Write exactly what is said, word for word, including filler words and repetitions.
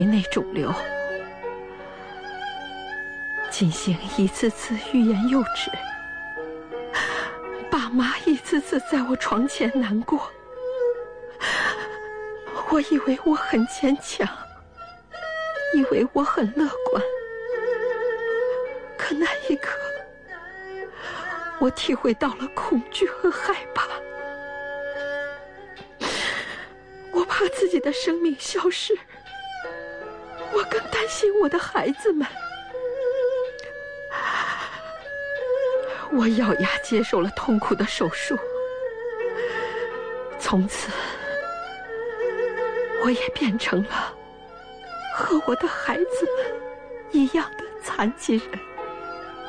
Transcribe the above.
内肿瘤，进行一次次欲言又止，爸妈一次次在我床前难过。我以为我很坚强，以为我很乐观，可那一刻，我体会到了恐惧和害怕。我怕自己的生命消失，我更担心我的孩子们。我咬牙接受了痛苦的手术，从此我也变成了和我的孩子们一样的残疾人。